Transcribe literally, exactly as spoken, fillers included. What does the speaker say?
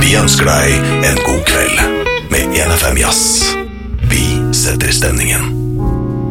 Vi ønsker deg en god kveld med en F M Jazz. Vi setter stemningen.